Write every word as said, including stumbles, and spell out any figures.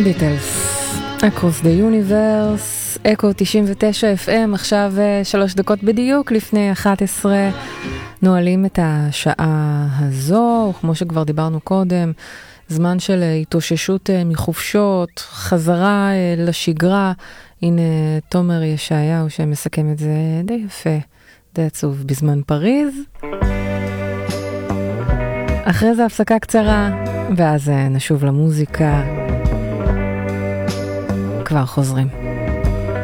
ביטלס, Across the Universe, אקו תשעים ותשע אף אם, עכשיו שלוש דקות בדיוק לפני אחת עשרה, נועלים את השעה הזו, כמו שכבר דיברנו קודם, זמן של התאוששות מחופשות, חזרה לשגרה. הנה תומר ישעיהו שמסכם את זה די יפה, די עצוב, בזמן פריז. אחרי זה הפסקה קצרה, ואז נשוב למוזיקה. כבר חוזרים.